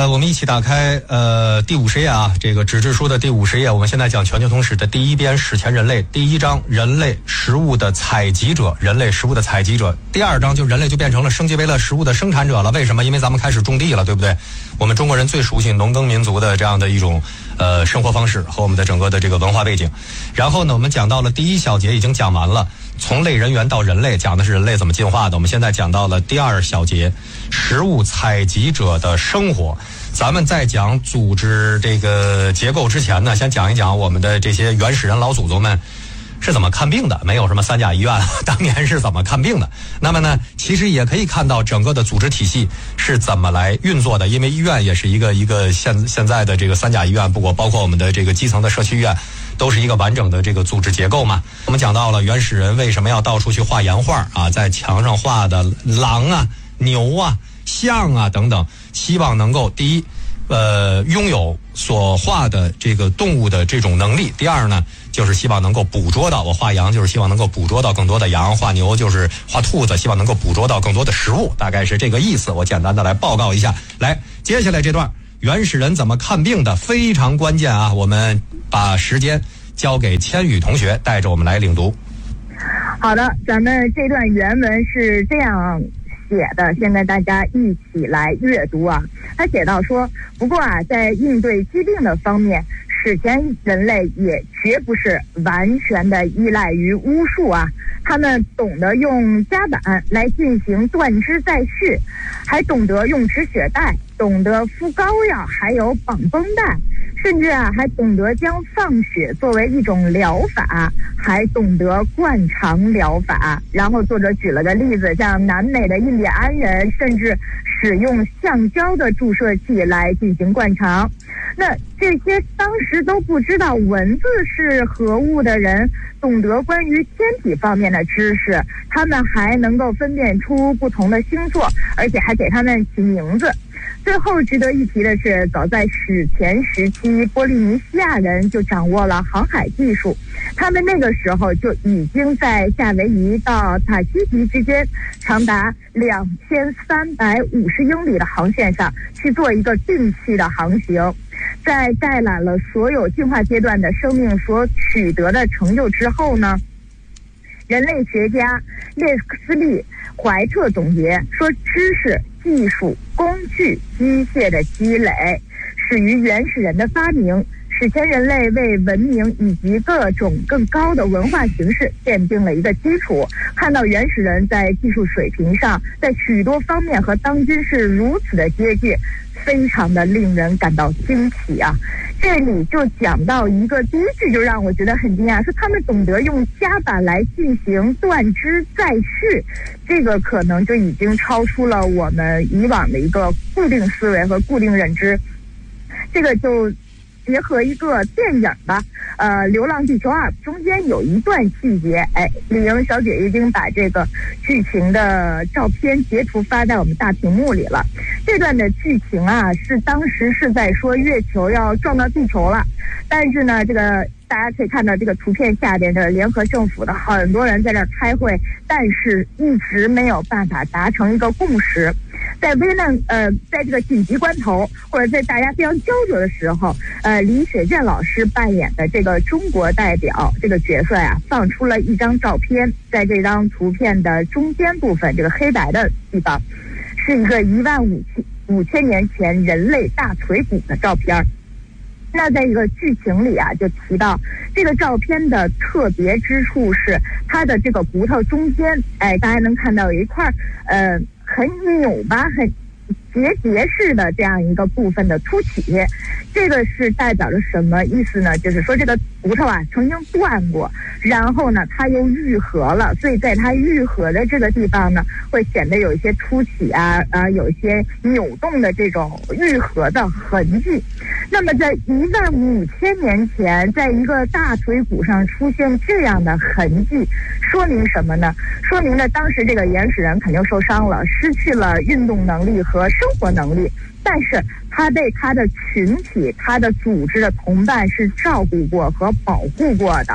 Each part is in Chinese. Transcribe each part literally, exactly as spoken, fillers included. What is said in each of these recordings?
呃，我们一起打开呃第五十页啊，这个纸质书的第五十页，我们现在讲全球通史的第一编史前人类，第一章人类食物的采集者，人类食物的采集者。第二章就人类就变成了升级为了食物的生产者了，为什么？因为咱们开始种地了，对不对？我们中国人最熟悉农耕民族的这样的一种呃生活方式和我们的整个的这个文化背景。然后呢，我们讲到了第一小节已经讲完了，从类人猿到人类，讲的是人类怎么进化的。我们现在讲到了第二小节，食物采集者的生活。咱们在讲组织这个结构之前呢，先讲一讲我们的这些原始人老祖宗们是怎么看病的，没有什么三甲医院，当年是怎么看病的。那么呢，其实也可以看到整个的组织体系是怎么来运作的，因为医院也是一个一个现现在的这个三甲医院，不过包括我们的这个基层的社区医院，都是一个完整的这个组织结构嘛。我们讲到了原始人为什么要到处去画洋画啊，在墙上画的狼啊、牛啊、象啊等等，希望能够第一呃拥有所画的这个动物的这种能力，第二呢就是希望能够捕捉到，我画羊就是希望能够捕捉到更多的羊，画牛就是画兔子，希望能够捕捉到更多的食物，大概是这个意思。我简单的来报告一下。来，接下来这段原始人怎么看病的非常关键啊，我们把时间交给千羽同学，带着我们来领读。 好的，咱们这段原文是这样写的，先跟大家一起来阅读啊。他写到说，不过啊，在应对疾病的方面，史前人类也绝不是完全的依赖于巫术啊，他们懂得用夹板来进行断肢再续，还懂得用止血带，懂得敷膏药，还有绑绷带，甚至啊还懂得将放血作为一种疗法，还懂得灌肠疗法。然后作者举了个例子，像南美的印第安人甚至使用橡胶的注射器来进行灌肠。那这些当时都不知道文字是何物的人，懂得关于天体方面的知识，他们还能够分辨出不同的星座，而且还给他们起名字。最后值得一提的是，早在史前时期，波利尼西亚人就掌握了航海技术，他们那个时候就已经在夏威夷到塔希提之间长达两千三百五十英里的航线上去做一个定期的航行。在概览了所有进化阶段的生命所取得的成就之后呢，人类学家列斯利·怀特总结说，知识、技术、工具、机械的积累始于原始人的发明，史前人类为文明以及各种更高的文化形式奠定了一个基础。看到原始人在技术水平上在许多方面和当今是如此的接近，非常的令人感到惊奇啊！这里就讲到一个第一句就让我觉得很惊讶，是他们懂得用夹板来进行断肢再续，这个可能就已经超出了我们以往的一个固定思维和固定认知。这个就结合一个电影吧，呃，《流浪地球二》中间有一段细节，哎，李莹小姐已经把这个剧情的照片截图发在我们大屏幕里了。这段的剧情啊，是当时是在说月球要撞到地球了，但是呢，这个大家可以看到这个图片下边的联合政府的很多人在这儿开会，但是一直没有办法达成一个共识。在危难呃，在这个紧急关头，或者在大家非常焦灼的时候，呃，李雪健老师扮演的这个中国代表这个角色呀，放出了一张照片，在这张图片的中间部分，这个黑白的地方，是一个一万五千五千年前人类大腿骨的照片。那在一个剧情里啊，就提到这个照片的特别之处是它的这个骨头中间，哎，大家能看到有一块呃很扭吧，很结节式的这样一个部分的凸起，这个是代表着什么意思呢？就是说这个骨头啊曾经断过，然后呢它又愈合了，所以在它愈合的这个地方呢，会显得有一些凸起啊啊，有一些扭动的这种愈合的痕迹。那么在一万五千年前，在一个大腿骨上出现这样的痕迹，说明什么呢？说明了当时这个原始人肯定受伤了，失去了运动能力和生活能力，但是他被他的群体、他的组织的同伴是照顾过和保护过的。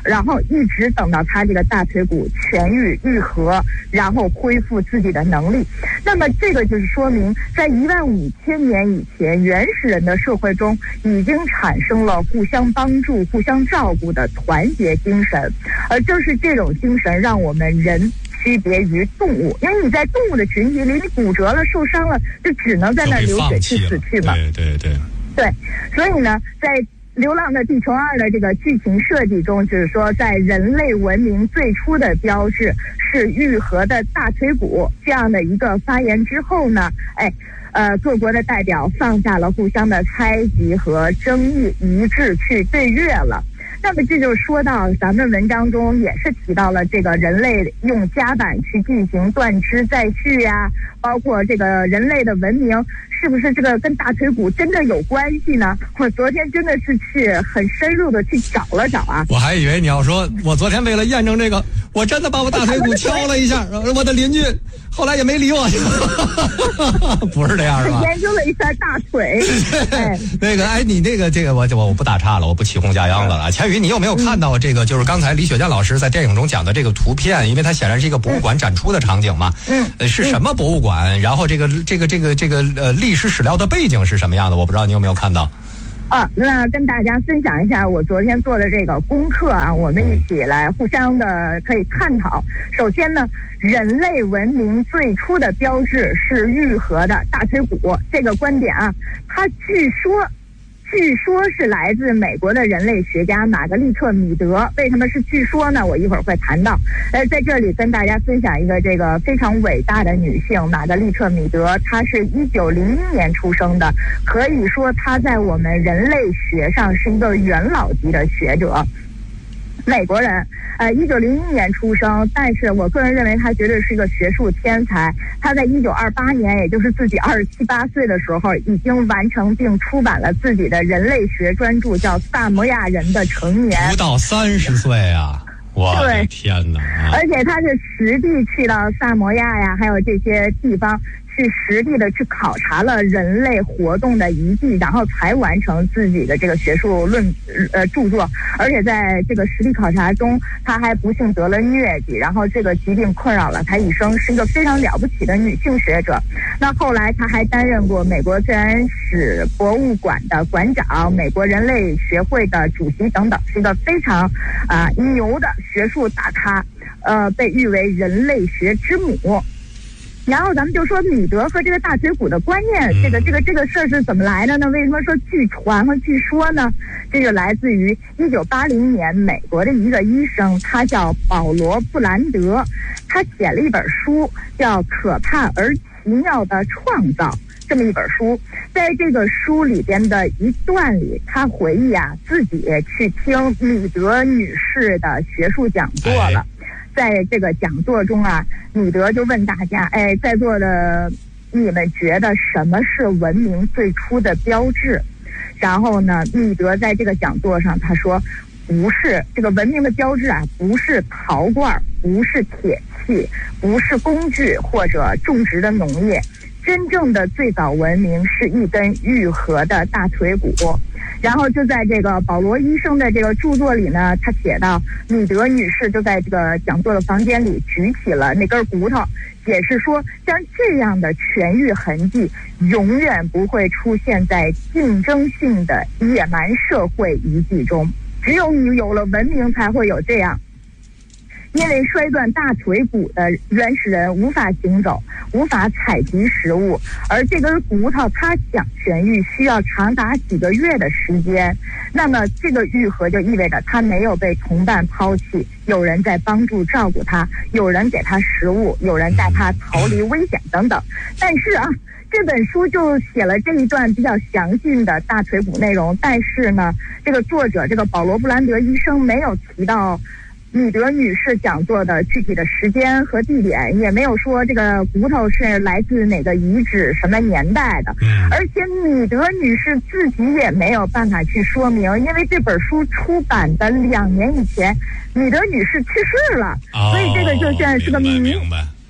然后一直等到他这个大腿骨痊愈愈合，然后恢复自己的能力。那么这个就是说明，在一万五千年以前，原始人的社会中已经产生了互相帮助、互相照顾的团结精神，而正是这种精神让我们人区别于动物。因为你在动物的群体里，你骨折了、受伤了，就只能在那流血去死去嘛。 对对对对，所以呢，在《流浪的地球二》的这个剧情设计中，就是说，在人类文明最初的标志是愈合的大腿骨这样的一个发言之后呢，哎，呃，各国的代表放下了互相的猜忌和争议，一致去对越了。那么这就说到咱们文章中也是提到了这个人类用夹板去进行断肢再续呀，包括这个人类的文明是不是这个跟大腿骨真的有关系呢？我昨天真的是去很深入的去找了找啊。 我还以为你要说，我昨天为了验证这个，我真的把我大腿骨敲了一下，我的邻居后来也没理我，不是这样是吧？ 研究了一下大腿。 哎、那个，哎，你那个这个我我我不打岔了，我不起哄架秧子了。千羽，你有没有看到这个？就是刚才李雪健老师在电影中讲的这个图片，因为它显然是一个博物馆展出的场景嘛。嗯，呃、是什么博物馆？然后这个这个这个这个呃历史史料的背景是什么样的？我不知道你有没有看到。 啊，那跟大家分享一下我昨天做的这个功课啊，我们一起来互相的可以探讨。首先呢，人类文明最初的标志是愈合的大腿骨，这个观点啊，它据说据说是来自美国的人类学家玛格丽特·米德。为什么是据说呢？我一会儿会谈到。呃，在这里跟大家分享一个这个非常伟大的女性玛格丽特·米德，她是一九零一年出生的，可以说她在我们人类学上是一个元老级的学者。美国人，呃，一九零一年出生，但是我个人认为他绝对是一个学术天才。他在一九二八年，也就是自己二十七八岁的时候，已经完成并出版了自己的人类学专著，叫《萨摩亚人的成年》。 不到三十岁啊！我的天哪！ 而且他是实地去到萨摩亚呀，还有这些地方，去实地的去考察了人类活动的遗迹，然后才完成自己的这个学术论呃著作。而且在这个实地考察中，他还不幸得了疟疾，然后这个疾病困扰了他一生，是一个非常了不起的女性学者。那后来他还担任过美国自然史博物馆的馆长、美国人类学会的主席等等，是一个非常啊、呃、牛的学术大咖，呃，被誉为人类学之母。然后咱们就说米德和这个大腿骨的观念，这个这个这个事儿是怎么来的呢？为什么说据传和据说呢？这就来自于一九八零年美国的一个医生，他叫保罗·布兰德，他写了一本书叫《可怕而奇妙的创造》这么一本书。在这个书里边的一段里，他回忆啊自己去听米德女士的学术讲座了。在这个讲座中啊，米德就问大家，哎，在座的你们觉得什么是文明最初的标志？然后呢，米德在这个讲座上他说，不是这个文明的标志啊，不是陶罐，不是铁器，不是工具或者种植的农业，真正的最早文明是一根愈合的大腿骨。然后就在这个保罗医生的这个著作里呢，他写到米德女士就在这个讲座的房间里举起了那根骨头，解释说像这样的痊愈痕迹永远不会出现在竞争性的野蛮社会遗迹中，只有你有了文明才会有这样。因为摔断大腿骨的原始人无法行走，无法采集食物，而这根骨头它想痊愈需要长达几个月的时间。那么这个愈合就意味着他没有被同伴抛弃，有人在帮助照顾他，有人给他食物，有人带他逃离危险等等。但是啊，这本书就写了这一段比较详尽的大腿骨内容，但是呢，这个作者这个保罗·布兰德医生没有提到米德女士讲座的具体的时间和地点，也没有说这个骨头是来自哪个遗址什么年代的，而且米德女士自己也没有办法去说明，因为这本书出版的两年以前米德女士去世了，所以这个就现在是个谜。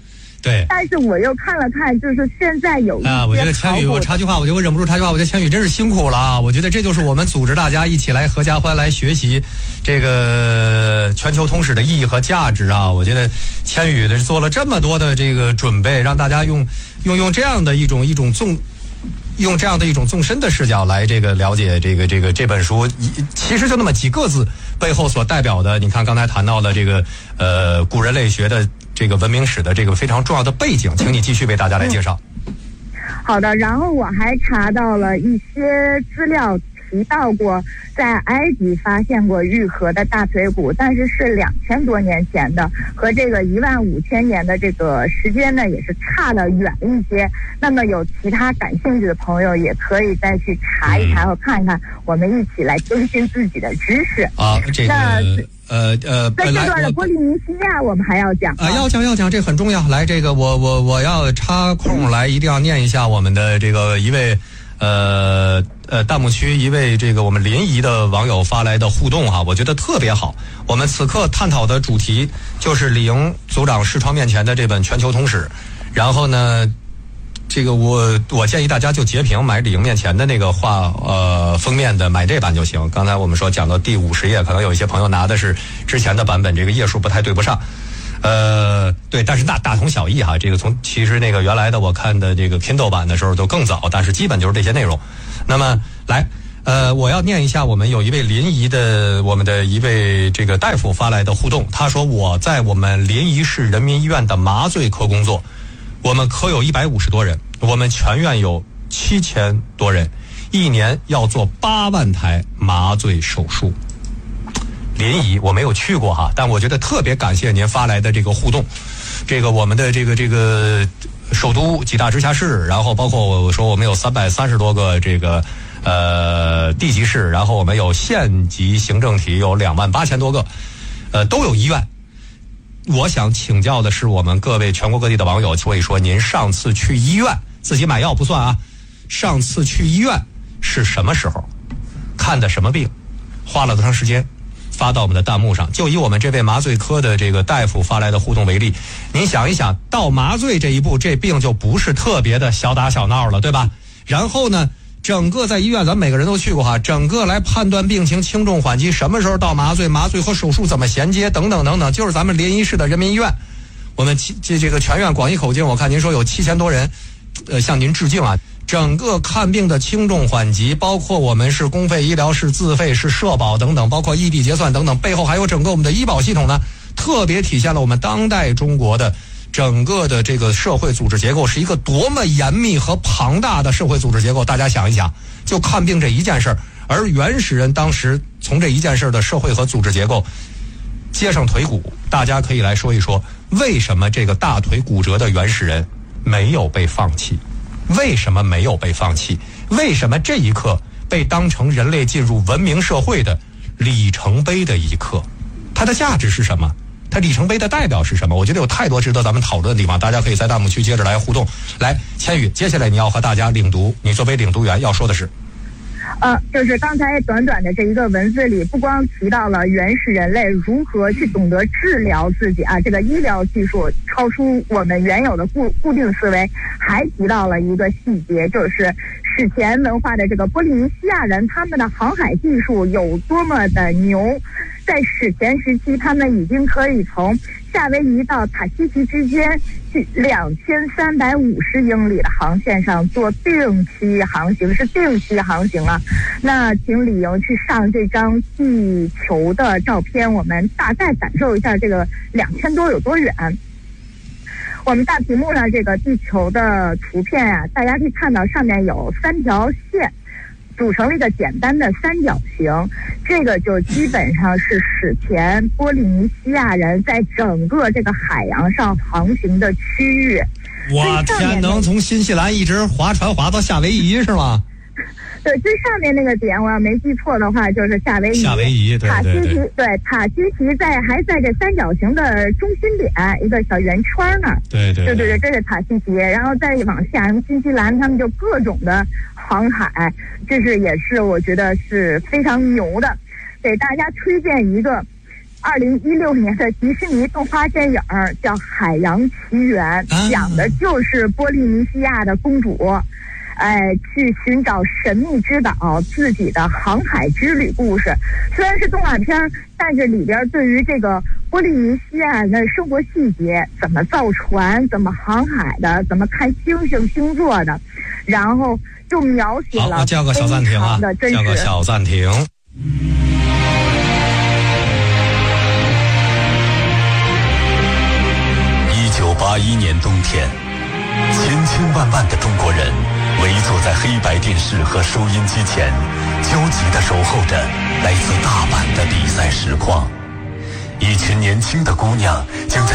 对。 但是我又看了看，就是现在有一些啊，我觉得千羽，我插句话，我就忍不住插句话，我觉得千羽真是辛苦了啊！我觉得这就是我们组织大家一起来合家欢来学习这个全球通史的意义和价值啊！我觉得千羽的做了这么多的这个准备，让大家用用用这样的一种一种纵。用这样的一种纵深的视角来这个了解这个这个这本书，其实就那么几个字背后所代表的，你看刚才谈到了这个呃古人类学的这个文明史的这个非常重要的背景，请你继续为大家来介绍。 好的，然后我还查到了一些资料，提到过在埃及发现过玉河的大腿骨，但是是两千多年前的，和这个一万五千年的这个时间呢也是差了远一些。那么有其他感兴趣的朋友也可以再去查一查和看一看，我们一起来更新自己的知识。 啊，这个呃呃， 在这段的波利尼西亚我们还要讲啊，要讲要讲，这很重要。来，这个我我我要插空来，一定要念一下我们的这个一位。呃呃，弹幕区一位这个我们临沂的网友发来的互动哈，我觉得特别好。我们此刻探讨的主题就是李莹组长视窗面前的这本《全球通史》，然后呢，这个我我建议大家就截屏买李莹面前的那个画呃封面的，买这版就行。刚才我们说讲到第五十页，可能有一些朋友拿的是之前的版本，这个页数不太对不上。呃，对，但是大大同小异哈。这个从其实那个原来的我看的这个 Kindle 版的时候都更早，但是基本就是这些内容。那么来，呃，我要念一下我们有一位临沂的我们的一位这个大夫发来的互动。他说我在我们临沂市人民医院的麻醉科工作，我们科有一百五十多人，我们全院有七千多人，一年要做八万台麻醉手术。临沂我没有去过哈，但我觉得特别感谢您发来的这个互动。这个我们的这个这个首都几大直辖市，然后包括我说我们有三百三十多个这个呃地级市，然后我们有县级行政体有两万八千多个，呃都有医院。我想请教的是我们各位全国各地的网友，所以说您上次去医院自己买药不算啊，上次去医院是什么时候？看的什么病？花了多长时间？发到我们的弹幕上。就以我们这位麻醉科的这个大夫发来的互动为例，您想一想，到麻醉这一步，这病就不是特别的小打小闹了，对吧？然后呢，整个在医院，咱们每个人都去过哈，整个来判断病情轻重缓急，什么时候到麻醉，麻醉和手术怎么衔接，等等等等，就是咱们临沂市的人民医院，我们这这个全院广一口径，我看您说有七千多人，呃，向您致敬啊。整个看病的轻重缓急，包括我们是公费医疗、是自费、是社保等等，包括异地结算等等，背后还有整个我们的医保系统呢，特别体现了我们当代中国的整个的这个社会组织结构是一个多么严密和庞大的社会组织结构。大家想一想，就看病这一件事儿，而原始人当时从这一件事儿的社会和组织结构接上腿骨，大家可以来说一说，为什么这个大腿骨折的原始人没有被放弃？为什么没有被放弃？为什么这一刻被当成人类进入文明社会的里程碑的一刻？它的价值是什么？它里程碑的代表是什么？我觉得有太多值得咱们讨论的地方，大家可以在弹幕区接着来互动。来，千羽，接下来你要和大家领读，你作为领读员要说的是。 呃，就是刚才短短的这一个文字里，不光提到了原始人类如何去懂得治疗自己啊，这个医疗技术超出我们原有的固固定思维，还提到了一个细节，就是史前文化的这个波利尼西亚人，他们的航海技术有多么的牛。在史前时期，他们已经可以从夏威夷到塔希提之间去两千三百五十英里的航线上做定期航行，是定期航行了。那请李莹去上这张地球的照片，我们大概感受一下这个两千多有多远。我们大屏幕上这个地球的图片啊，大家可以看到上面有三条线组成了一个简单的三角形，这个就基本上是史前波利尼西亚人在整个这个海洋上航行的区域。 哇天，能从新西兰一直划船划到夏威夷是吗？ 对，最上面那个点，我要没记错的话，就是夏威夷。 夏威夷，对对对。 对，塔希提在还在这三角形的中心点，一个小圆圈那儿。对对对对对，这是塔希提。然后再往下，新西兰他们就各种的航海，这是也是我觉得是非常牛的。给大家推荐一个二零一六年的迪士尼动画电影叫《海洋奇缘》，讲的就是波利尼西亚的公主，哎，去寻找神秘之岛，自己的航海之旅故事。虽然是动画片，但是里边对于这个波利尼西亚的生活细节，怎么造船，怎么航海的，怎么看星星星座的，然后就描写了好，叫个小暂停啊，叫个小暂停。 一九八一年冬天，千千万万的中国人围坐在黑白电视和收音机前，焦急地守候着来自大阪的比赛实况。一群年轻的姑娘将在